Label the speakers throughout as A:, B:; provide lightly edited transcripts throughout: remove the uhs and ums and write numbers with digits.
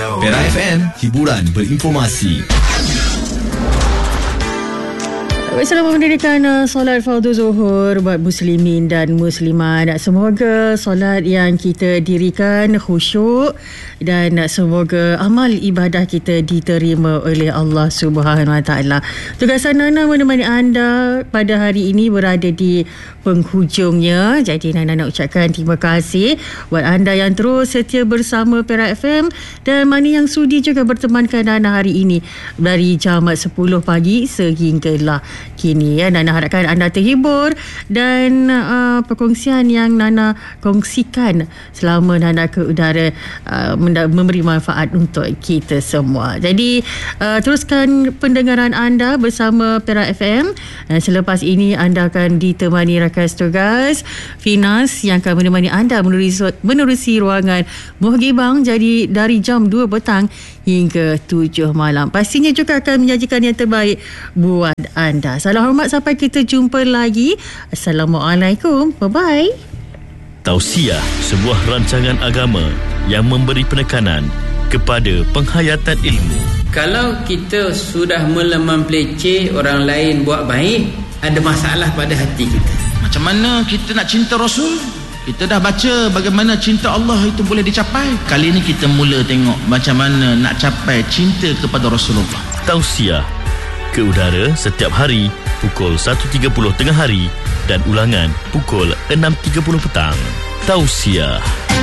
A: Perak FM, hiburan berinformasi.
B: Selamat mendirikan solat fardu zuhur buat muslimin dan muslimat. Semoga solat yang kita dirikan khusyuk dan semoga amal ibadah kita diterima oleh Allah Subhanahu Wa Taala. Tugasan Nana menemani anda pada hari ini berada di penghujungnya. Jadi Nana nak ucapkan terima kasih buat anda yang terus setia bersama Perak FM dan mana yang sudi juga bertemankan Nana hari ini dari jam 10 pagi sehinggalah kini. Nana harapkan anda terhibur dan perkongsian yang Nana kongsikan selama Nana ke udara memberi manfaat untuk kita semua. Jadi teruskan pendengaran anda bersama Perak FM. Selepas ini anda akan ditemani rakan tugas Finas yang akan menemani anda menerusi ruangan Muhgibang, jadi dari jam 2 petang hingga 7 malam. Pastinya juga akan menyajikan yang terbaik buat anda. Salam hormat sampai kita jumpa lagi. Assalamualaikum. Bye-bye.
C: Tausiah, sebuah rancangan agama yang memberi penekanan kepada penghayatan ilmu.
D: Kalau kita sudah mula mempeleceh orang lain buat baik, ada masalah pada hati kita.
E: Macam mana kita nak cinta Rasul? Kita dah baca bagaimana cinta Allah itu boleh dicapai. Kali ini kita mula tengok macam mana nak capai cinta kepada Rasulullah.
C: Tausiah ke udara setiap hari pukul 1.30 tengah hari dan ulangan pukul 6.30 petang. Tausiah.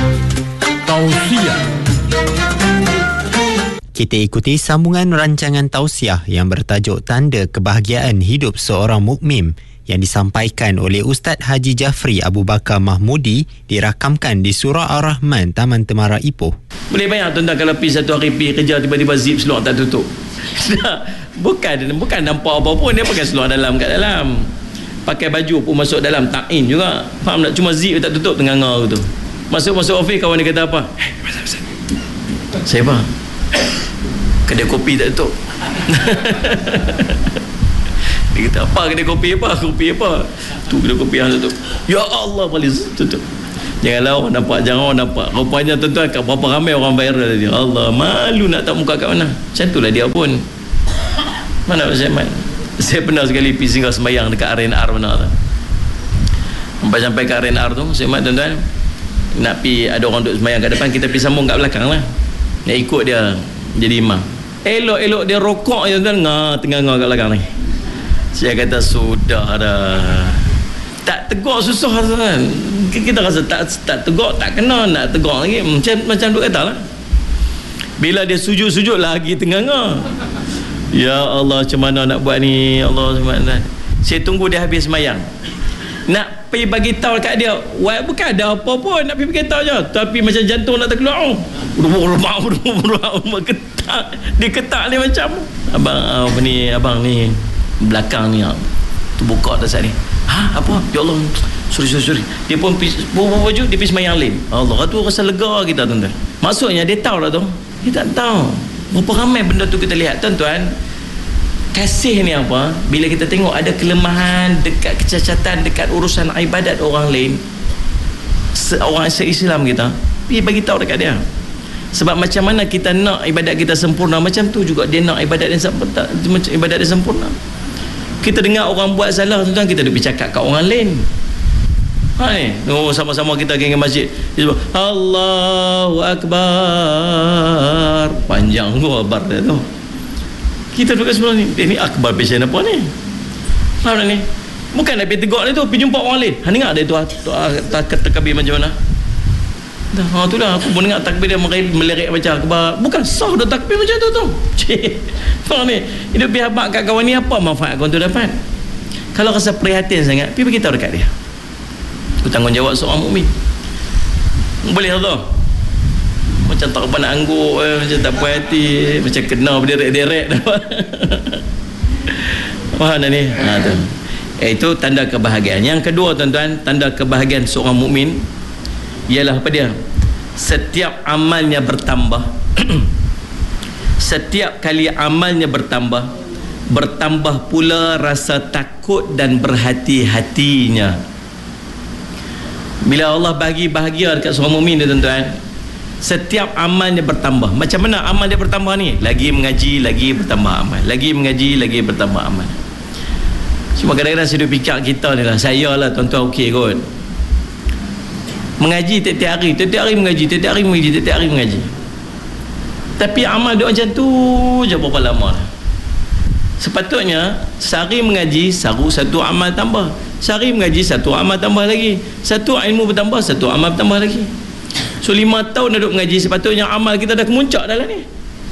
F: Kita ikuti sambungan rancangan tausiah yang bertajuk Tanda Kebahagiaan Hidup Seorang Mukmin yang disampaikan oleh Ustaz Haji Jafri Abu Bakar Mahmudi, dirakamkan di Surah Ar-Rahman, Taman Temara Ipoh.
G: Boleh bayang tuan-tuan kalau pergi satu hari pergi kerja tiba-tiba zip seluar tak tutup. Bukan nampak apa pun, dia pakai seluar dalam kat dalam. Pakai baju pun masuk dalam, ta'in juga. Faham tak? Cuma zip tak tutup tengah-tengah tu. Masuk office, kawan dia kata apa? Saya apa? Kedai kopi tak tutup. Dia kata apa kedai kopi apa? Kopi apa? Tu kedai kopi yang tutup. Ya Allah, paling tutup. Janganlah orang nampak, jangan orang nampak. Rupanya tuan-tuan kat berapa ramai orang viral dia. Allah, malu nak tak muka kat mana. Macam itulah dia pun. Mana Pak Syed Mat? Saya pernah sekali pergi singgah sembahyang dekat R&R mana tu. Sampai kat R&R tu, Syed Mat tuan-tuan, nak pergi, ada orang duduk sembahyang kat depan, kita pergi sambung kat belakang lah. Nak ikut dia jadi imam. Elok-elok dia rokok je tuan-tuan, tengah-tengah kat belakang ni. Saya kata sudah dah. Tak tegur susah kan. Kita rasa tak tegur, tak kena nak tegur lagi. Macam duk kata lah. Bila dia sujud-sujud lagi tengah-tengah. Ya Allah, macam mana nak buat ni? Allah SWT. Saya tunggu dia habis semayang. Nak pergi bagi tahu kat dia, bukan ada apa pun, nak pergi bagi tahu je. Tapi macam jantung nak terkeluar. Dia ketak ni macam abang ni belakang ni tu buka dah saat ni. Apa? Ya Allah, sorry. Dia pun baju, dia pergi semayang lain. Allah, tu rasa lega kita tuan-tuan. Maksudnya dia tahu lah tu. Dia tak tahu berapa ramai benda tu kita lihat tuan-tuan. Kasih ni apa? Bila kita tengok ada kelemahan dekat kecacatan dekat urusan ibadat orang lain, orang se-Islam kita, pergi bagi tahu dekat dia. Sebab macam mana kita nak ibadat kita sempurna, macam tu juga dia nak ibadat dia sempurna. Kita dengar orang buat salah tuan-tuan, kita duk bercakap kat orang lain. Sama-sama kita pergi ke masjid, dia sebut Allahu Akbar, panjang gua akbar dia tu. Kita duduk sebelah ni, ni akbar pasien apa ni? Faham tak ni? Bukan nak pergi tegak dia tu, pergi jumpa orang lain. Dengar dia tu takbir macam mana? Tu dah, aku pun dengar takbir dia melirik macam akbar. Bukan sah dah takbir macam tu. Faham ni? Hidup pergi habak kat kawan ni, apa manfaat kawan tu dapat? Kalau rasa prihatin sangat, pergi beritahu dekat dia. Aku tanggungjawab seorang mukmin. Boleh tak tu? Macam tak apa nak angguk, macam tak puas hati, macam kena berderet-deret. Faham tak ni? Tu. Itu tanda kebahagiaan. Yang kedua tuan-tuan, tanda kebahagiaan seorang mukmin ialah apa dia? Setiap amalnya bertambah. Setiap kali amalnya bertambah pula rasa takut dan berhati-hatinya. Bila Allah bagi bahagia dekat seorang mukmin, tuan-tuan, setiap amalnya bertambah. Macam mana amal dia bertambah ni? Lagi mengaji, lagi bertambah amal. Lagi mengaji, lagi bertambah amal. Cuma kadang-kadang saya duk fikir kita ni lah, saya lah tuan-tuan okey kot. Mengaji tiap-tiap hari mengaji, tiap-tiap hari mengaji. Tapi amal dia macam tu je berapa lama lah. Sepatutnya sehari mengaji, satu amal tambah. Sehari mengaji, satu amal tambah lagi. Satu ilmu bertambah, satu amal bertambah lagi. So 5 tahun duduk mengaji, sepatutnya amal kita dah kemuncak dalam ni.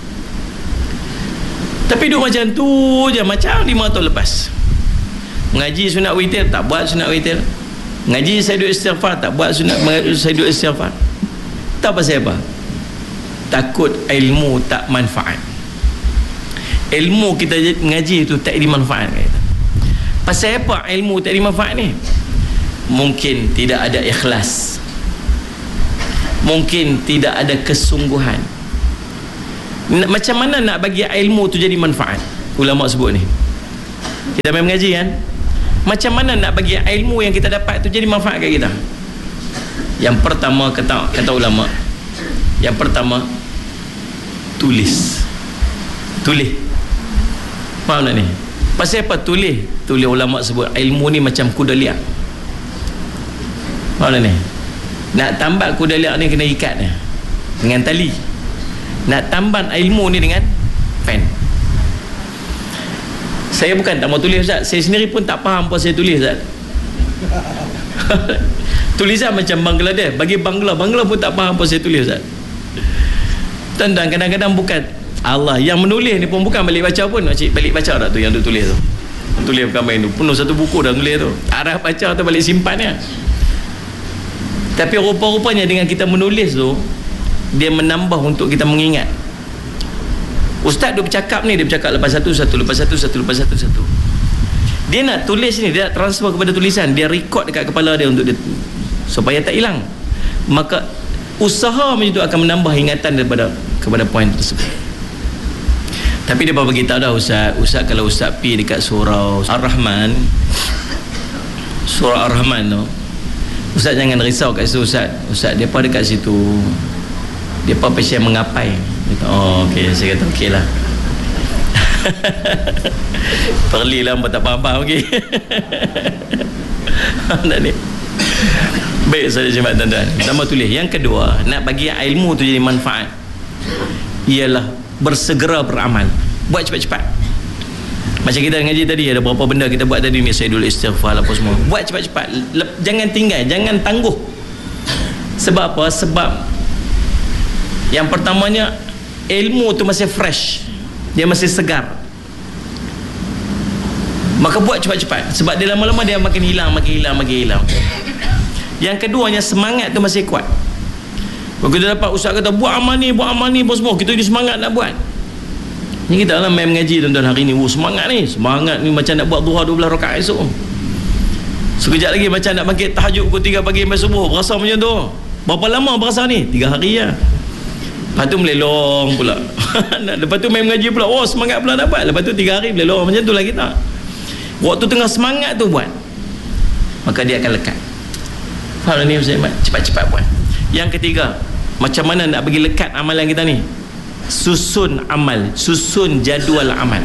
G: Tapi duduk macam tu je, macam 5 tahun lepas. Mengaji sunat witir, tak buat sunat witir. Mengaji saya duduk istighfar, tak buat sunat saya duduk istighfar. Tak pasal apa? Takut ilmu tak manfaat. Ilmu kita mengaji itu tak ada manfaat. Pasal apa ilmu tak ada manfaat ni? Mungkin tidak ada ikhlas, mungkin tidak ada kesungguhan. Macam mana nak bagi ilmu tu jadi manfaat? Ulama sebut ni, kita main mengaji kan, macam mana nak bagi ilmu yang kita dapat tu jadi manfaat kat kita? Yang pertama, kata ulama, yang pertama, tulis. Faham tak ni? Pasal apa tulis? Tulis ulama sebut ilmu ni macam kuda liar. Faham tak ni? Nak tambat kuda liar ni kena ikat ni dengan tali. Nak tambat ilmu ni dengan pen. Saya bukan tak mau tulis Ustaz, saya sendiri pun tak faham apa saya tulis Ustaz. Tulisan macam Bangladesh, bagi Bangla pun tak faham apa saya tulis Ustaz. Tuan-tuan, kadang-kadang bukan Allah yang menulis ni pun bukan balik baca pun. Cik balik baca tak tu yang tu tulis tu. Tulis bukan main tu. Penuh satu buku dah tulis tu. Arah baca tu balik simpan ya. Tapi rupa-rupanya dengan kita menulis tu, dia menambah untuk kita mengingat. Ustaz duk bercakap ni, dia bercakap lepas satu. Dia nak tulis ni, dia nak transfer kepada tulisan, dia record dekat kepala dia untuk dia, supaya tak hilang. Maka usaha macam tu akan menambah ingatan kepada poin tersebut. Tapi dia bagi tahu dah Ustaz kalau Ustaz pergi dekat surah Ar-Rahman, tu Ustaz jangan risau kat situ Ustaz depa dekat situ, depa pasien mengapai. Dia kata, oh okey, saya kata okey lah. Perlilah tak faham okey. Tak ni. Baik saja jemaah tuan-tuan. Pertama tulis. Yang kedua, nak bagi ilmu tu jadi manfaat, ialah bersegera beramal. Buat cepat-cepat. Macam kita ngaji tadi, ada berapa benda kita buat tadi ni, saya dulu istighfar apa semua. Buat cepat-cepat. Jangan tinggal, jangan tangguh. Sebab apa? Sebab yang pertamanya, ilmu tu masih fresh, dia masih segar. Maka buat cepat-cepat. Sebab dia lama-lama dia makin hilang. Yang keduanya, semangat tu masih kuat. Kalau kita dapat ustaz kata buat amal ni apa semua, kita jadi semangat nak buat. Ni kita lah main mengaji tuan-tuan hari ni. Semangat ni macam nak buat duha 12 rakaat esok. Sekejap lagi macam nak bangkit tahajud pukul 3 pagi sampai subuh. Berasa macam tu. Berapa lama berasa ni? 3 hari lah. Lepas tu melelong pula. Lepas tu main mengaji pula. Oh semangat pula dapat. Lepas tu 3 hari melelong. Macam tu lah kita. Waktu tengah semangat tu buat, maka dia akan lekat. Faham ni Ustaz Ahmad? Cepat-cepat buat. Yang ketiga, macam mana nak bagi lekat amalan kita ni? Susun amal, susun jadual amal.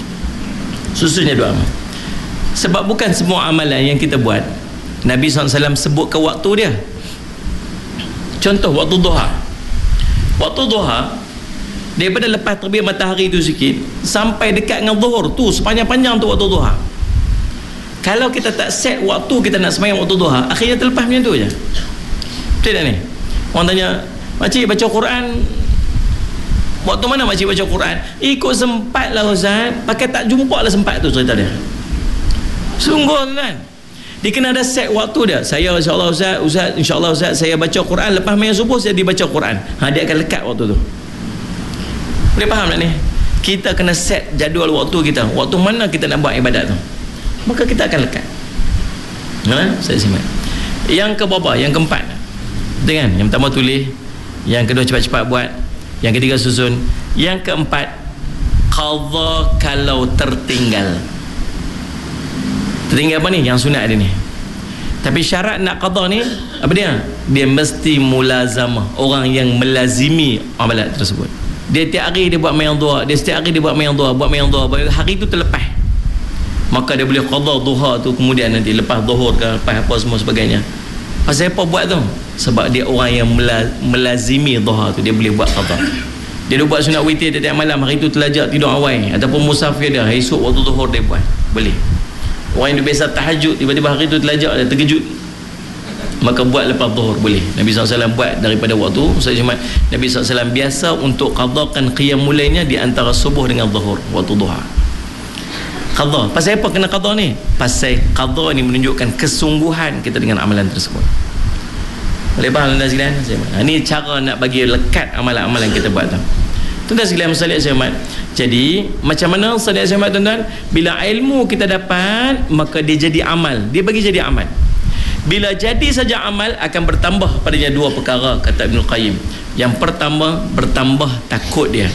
G: Sebab bukan semua amalan yang kita buat Nabi SAW sebut ke waktu dia. Contoh waktu duha. Waktu duha, daripada lepas terbit matahari tu sikit sampai dekat dengan zuhur tu, sepanjang-panjang tu waktu duha. Kalau kita tak set waktu kita nak sembahyang waktu duha, akhirnya terlepas macam tu je. Betul tak ni? Orang tanya, makcik baca Quran waktu mana makcik baca Quran? Ikut sempat lah Ustaz. Pakai tak jumpa lah sempat tu cerita dia. Sungguh kan? Dia kena ada set waktu dia. Saya insyaAllah Ustaz, insyaAllah Ustaz, saya baca Quran lepas main subuh saya dibaca Quran. Dia akan lekat waktu tu. Boleh faham tak ni? Kita kena set jadual waktu kita. Waktu mana kita nak buat ibadat tu, maka kita akan lekat. Saya simak. Yang keberapa? Yang keempat. Betul kan? Yang pertama tulis, yang kedua cepat-cepat buat, yang ketiga susun, yang keempat qadha kalau tertinggal. Tertinggal apa ni? Yang sunat ada ni. Tapi syarat nak qada ni apa dia? Dia mesti mulazamah, orang yang melazimi amalan tersebut. Dia tiap hari dia buat mayang duha, dia setiap hari dia buat mayang duha, hari tu terlepas, maka dia boleh qada duha tu kemudian nanti lepas zuhur ke lepas apa semua sebagainya. Pasal apa buat tu? Sebab dia orang yang melazimi duha tu, dia boleh buat qada. Dia buat sunat witir tiap malam, hari tu terlajak tidur awal ataupun musafir dia, esok waktu zuhur dia buat, boleh. Orang yang biasa tahajud tiba-tiba hari tu terlajak, dia terkejut, maka buat lepas zuhur boleh. Nabi SAW buat daripada waktu Nabi SAW biasa untuk qadakan qiyamul lailnya di antara subuh dengan zuhur, waktu duha. Qada. Pasal apa kena qada ni? Pasal qada ni menunjukkan kesungguhan kita dengan amalan tersebut. Boleh faham tuan sekalian? Ini cara nak bagi lekat amalan-amalan kita buat tu. Tuan sekalian muslimin selamat. Jadi macam mana salat selamat tuan-tuan? Bila ilmu kita dapat, maka dia jadi amal. Dia bagi jadi amal. Bila jadi saja amal, akan bertambah padanya dua perkara, kata Ibn Qayyim. Yang pertama, bertambah takut dia.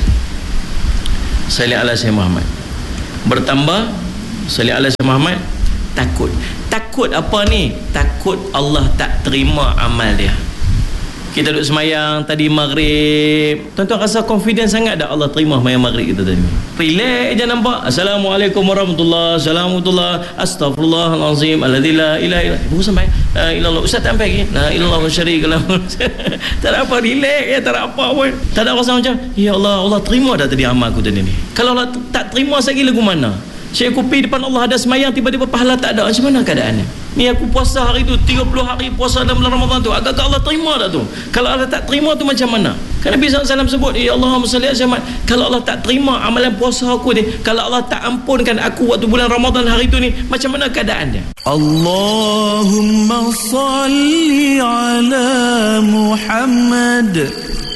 G: Salih ala Sayyidina Muhammad. Bertambah salih ala Sayyidina Muhammad, takut. Takut apa ni? Takut Allah tak terima amal dia. Kita duduk semayang tadi maghrib, tuan-tuan rasa confident sangat tak Allah terima semayang maghrib kita tadi? Relax je nampak. Assalamualaikum warahmatullahi wabarakatuh. Astaghfirullahalazim alladzi la ilaha illa huwa. Sampai la ilallah. Ustaz tak sampai lagi. La ilallah syarika lahu. Tak ada apa, relax ya, tak ada apa pun. Tak ada rasa macam ya Allah, Allah terima dah tadi amal aku tadi ni. Kalau Allah tak terima lagi lagu mana? Syekh kopi depan Allah ada semayang, tiba-tiba pahala tak ada. Macam mana keadaannya? Ni aku puasa hari tu 30 hari puasa dalam bulan Ramadan tu. Agak Allah terima dah tu. Kalau Allah tak terima tu macam mana? Kan Nabi SAW sebut, ya Allahumma salli ala Muhammad. Kalau Allah tak terima amalan puasa aku ni, kalau Allah tak ampunkan aku waktu bulan Ramadan hari tu ni, macam mana keadaannya?
H: Allahumma salli ala Muhammad.